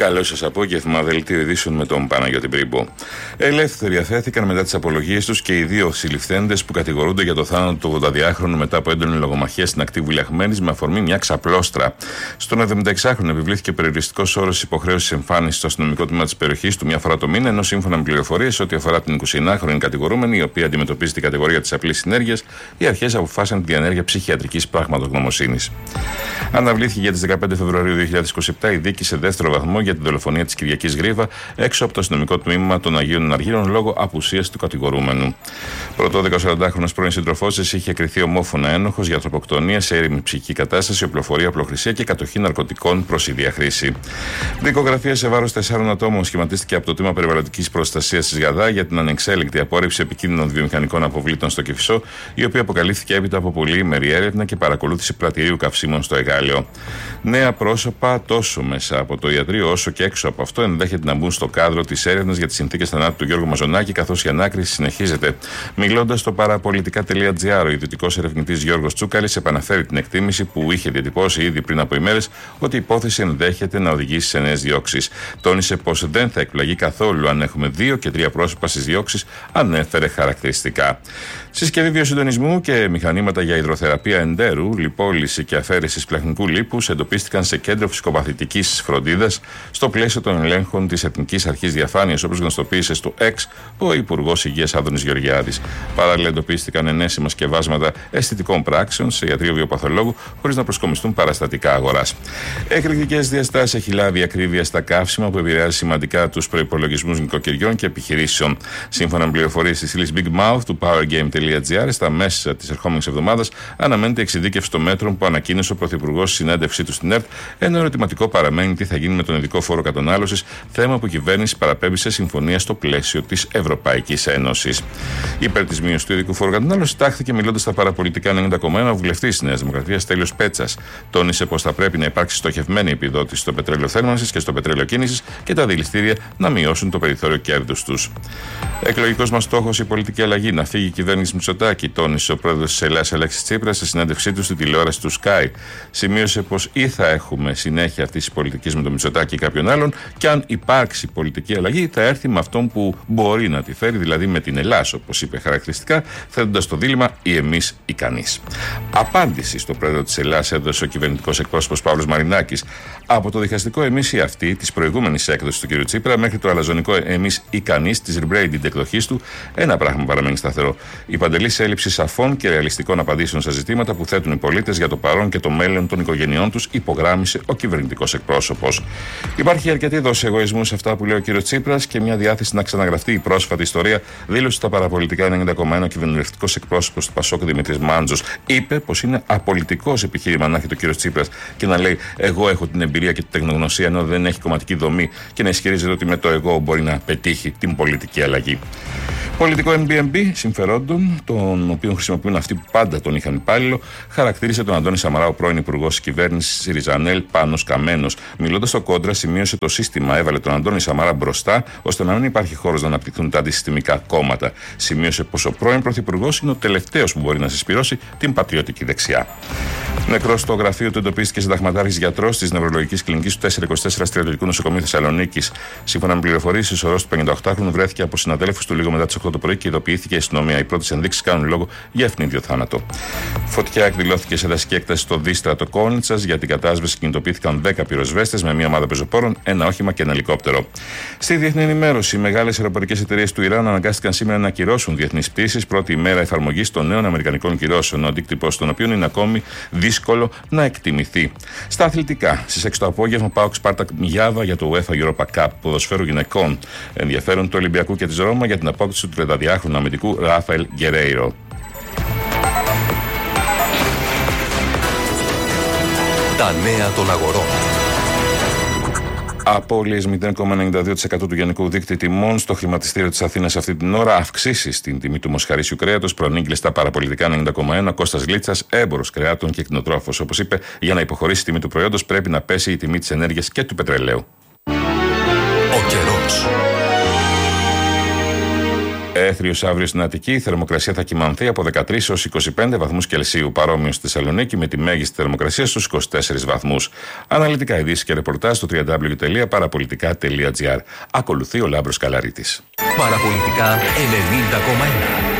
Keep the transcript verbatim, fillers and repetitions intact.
Καλό σας απόγευμα, δελτίο ειδήσεων με τον Παναγιώτη Μπρίμπο. Ελεύθεροι αφέθηκαν μετά τις απολογίες τους και οι δύο συλληφθέντες που κατηγορούνται για το θάνατο του ογδονταδιάχρονου μετά από έντονη λογομαχία στην ακτή Βουλιαγμένης με αφορμή μια ξαπλώστρα. Στον εβδομηνταεξάχρονο επιβλήθηκε περιοριστικός όρος υποχρέωσης εμφάνισης στο αστυνομικό τμήμα της περιοχής του μια φορά το μήνα, ενώ σύμφωνα με πληροφορίες ό,τι αφορά την εικοσιενάχρονη κατηγορούμενη, η οποία αντιμετωπίζει την κατηγορία της απλής συνέργειας, οι αρχές αποφάσισαν τη διενέργεια ψυχιατρικής πραγματογνωμοσύνης. Αναβλήθηκε για τις δεκαπέντε Φεβρουαρίου δύο χιλιάδες είκοσι επτά η δίκη σε δεύτερο βαθμό για την δολοφονία της Κυριακής Γρίβα έξω από το αστυνομικό τμήμα των Αγίων Αργύρων λόγω απουσίας του κατηγορούμενου. Πρωτόδικα ο σαραντάχρονος πρώην σύντροφός της είχε κριθεί ομόφωνα ένοχος για τροποκτονία σε έρημη ψυχική κατάσταση, οπλοφορία, απλοχρησία και κατοχή ναρκωτικών προς ίδια χρήση. Δικογραφία σε βάρος τεσσάρων ατόμων σχηματίστηκε από το Τμήμα Περιβαλλοντικής Προστασίας της ΓΑΔΑ για την ανεξέλεγκτη απόρριψη επικίνδυνων βιομηχανικών αποβλήτων στο Κηφισό, η οποία αποκαλύφθηκε έπειτα από πολυήμερη έρευνα και παρακολούθηση πρατηρίου καυσίμων στο Εγάλεο. Νέα πρόσωπα τόσο μέσα από το ιατρείο όσο και έξω από αυτό ενδέχεται να μπουν στο κάδρο της έρευνας για τις συνθήκες θανάτου του Γιώργου Μαζονάκη, καθώς η ανάκριση συνεχίζεται. Μιλώντας στο παραπολιτικά τελεία τζι άρ, ο ιδιωτικός ερευνητής Γιώργος Τσούκαλης επαναφέρει την εκτίμηση που είχε διατυπώσει ήδη πριν από ημέρες ότι η υπόθεση ενδέχεται να οδηγήσει σε νέες διώξεις. Τόνισε πως δεν θα εκπλαγεί καθόλου αν έχουμε δύο και τρία πρόσωπα στις διώξεις, ανέφερε χαρακτηριστικά. Συσκευή βιοσυντονισμού και μηχανήματα για υδροθεραπεία εντέρου, λιπόλυση και αφαίρεση πλαχνικού λίπους εντοπίστηκαν σε κέντρο φυσικοπαθητικής φροντίδας στο πλαίσιο των ελέγχων της Εθνικής Αρχής Διαφάνειας, όπως γνωστοποίησε στο X ο Υπουργός Υγείας Άδωνης Γεωργιάδης. Παράλληλα, εντοπίστηκαν ενέσιμα σκευάσματα αισθητικών πράξεων σε ιατρείο βιοπαθολόγου, χωρίς να προσκομιστούν παραστατικά αγοράς. Εκρηκτικές διαστάσεις έχει λάβει ακρίβεια στα καύσιμα που επηρεάζει σημαντικά τους προϋπολογισμούς νοικοκυριών και επιχειρήσεων. Σύμφωνα με πληροφορίες της ύλης Big Mouth του powergame τελεία τζι άρ, στα μέσα της ερχόμενης εβδομάδας αναμένεται εξειδίκευση των μέτρων που ανακοίνωσε ο Πρωθυπουργός στη συνέντευξή του στην ΕΡΤ, ενώ ερωτηματικό παραμένει τι θα γίνει με τον ειδικό φόρο κατανάλωσης, θέμα που η κυβέρνηση παραπέμπει σε συμφωνία στο πλαίσιο της Ευρωπαϊκής Ένωσης. Υπέρ της μείωσης του ειδικού φόρου κατανάλωσης τάχθηκε μιλώντας στα παραπολιτικά ενενήντα κόμμα ένα ο βουλευτής της Νέας Δημοκρατίας Στέλιος Πέτσας. Τόνισε πως θα πρέπει να υπάρξει στοχευμένη επιδότηση στο πετρέλαιο θέρμανσης και στο πετρέλαιο κίνησης και τα δηληστήρια να μειώσουν το περιθώριο κέρδους τους. Εκλογικός μας στόχος η πολιτική αλλαγή, να φύγει η κυβέρνηση Μητσοτάκη, τόνισε ο πρόεδρος της Ελλάδας Αλέξης Τσίπρας σε συνέντευξή του στη τηλεόραση του Sky. Σημείωσε πως ή θα έχουμε συνέχεια αυτής της πολιτικής με τον Μητσοτάκη ή κάποιον άλλον, και αν υπάρξει πολιτική αλλαγή θα έρθει με αυτόν που μπορεί να τη φέρει, δηλαδή με την Ελλάδα, όπως είπε χαρακτηριστικά, θέτοντας το δίλημμα ή εμείς ή κανείς. Απάντηση στο πρόεδρο της Ελλάδας έδωσε ο κυβερνητικός εκπρόσωπος Παύλος Μαρινάκης. Από το διχαστικό εμείς ή αυτοί της προηγούμενης έκδοσης του κ. Τσίπρα μέχρι το αλαζονικό εμείς ή κανείς της rebranded εκδοχής του, ένα πράγμα παραμένει σταθερό. Η παντελής έλλειψη σαφών και ρεαλιστικών απαντήσεων στα ζητήματα που θέτουν οι πολίτες για το παρόν και το μέλλον των οικογενειών τους, υπογράμμισε ο κυβερνητικός εκπρόσωπος. Υπάρχει αρκετή δόση εγωισμού σε αυτά που λέει ο κ. Τσίπρας και μια διάθεση να ξαναγραφτεί η πρόσφατη ιστορία, δήλωσε στα παραπολιτικά ενενήντα κόμμα ένα ο κυβερνητικός εκπρόσωπος του Πασόκ Δημήτρης Μάντζος. Είπε πως είναι απολυτικός επιχείρημα να έχει το κ. Τσίπρας και να λέει: εγώ έχω την εμπειρία και την τεχνογνωσία, ενώ δεν έχει κομματική δομή, και να ισχυρίζεται ότι με το εγώ μπορεί να πετύχει την πολιτική αλλαγή. Πολιτικό εν μπι εμ μπι συμφερόντων, τον οποίον χρησιμοποιούν αυτοί που πάντα τον είχαν υπάλληλο, χαρακτήρισε τον Αντώνη Σαμαρά, ο πρώην υπουργός της κυβέρνησης Σιριζανέλ Πάνος Καμένος. Μιλώντας στο Κόντρα, σημείωσε το σύστημα έβαλε τον Αντώνη Σαμαρά μπροστά, ώστε να μην υπάρχει χώρος να αναπτυχθούν τα αντισυστημικά κόμματα. Σημείωσε πως ο πρώην πρωθυπουργός είναι ο τελευταίος που μπορεί να συσπυρώσει την πατριωτική δεξιά. Νεκρός στο γραφείο του εντοπίστηκε συνταγματάρχης γιατρός της νευρολογικής κλινικής του τετρακόσια είκοσι τέσσερα Στρατιωτικού Νοσοκομείου Θεσσαλονίκης. Σύμφωνα με πληροφορίες, η σωρός του πενηνταοκτάχρονου βρέθηκε από συναδέλφους του λίγο μετά τις οκτώ το πρωί και ειδοποιήθηκε η αστυνομία. Οι πρώτες ενδείξεις κάνουν λόγο για ευνίδιο θάνατο. Φωτιά εκδηλώθηκε σε δασική έκταση στο δίστρατο Κόνιτσας. Για την κατάσβεση κινητοποιήθηκαν δέκα πυροσβέστες με μια ομάδα πεζοπόρων, ένα όχημα και ένα ελικόπτερο. Στη διεθνή ενημέρωση, οι μεγάλες αεροπορικές εταιρείες του Ιράν αναγκάστηκαν σήμερα να ακυρώσουν διεθνείς πτήσεις, πρώτη ημέρα εφαρμογής των νέων αμερικανικών κυρώσεων, ο αντίκτυπος των οποίων είναι ακόμη δύσκολο να εκτιμηθεί. Στα αθλητικά, στις έξι το απόγευμα, ΠΑΟΚ Σπάρτακ Μιάβα για το UEFA Europa Cup ποδοσφαίρου γυναικών. Ενδιαφέρον του Ολυμπιακού και της Ρώμα για την απόκτηση του τριανταδιάχρονου αμυντικού Ράφαελ Γκερέιρο. Τα νέα των αγορών. Απώλειες μηδέν κόμμα ενενήντα δύο τοις εκατό του γενικού δείκτη τιμών στο χρηματιστήριο της Αθήνας αυτή την ώρα. Αυξήσεις στην τιμή του μοσχαρίσιου κρέατος. Προανήγγειλε στα παραπολιτικά ενενήντα κόμμα ένα Κώστας Λίτσας, έμπορος κρεάτων και κτηνοτρόφος. Όπως είπε, για να υποχωρήσει η τιμή του προϊόντος πρέπει να πέσει η τιμή της ενέργειας και του πετρελαίου. Ο καιρός. Έθριος αύριο στην Αττική, η θερμοκρασία θα κυμανθεί από δεκατρείς έως είκοσι πέντε βαθμούς Κελσίου, παρόμοιο στη Θεσσαλονίκη με τη μέγιστη θερμοκρασία στους είκοσι τέσσερις βαθμούς. Αναλυτικά ειδήσεις και ρεπορτάζ στο double-u double-u double-u τελεία παραπολιτικά τελεία τζι άρ. Ακολουθεί ο Λάμπρος Καλαρίτης. Παραπολιτικά ενενήντα κόμμα ένα.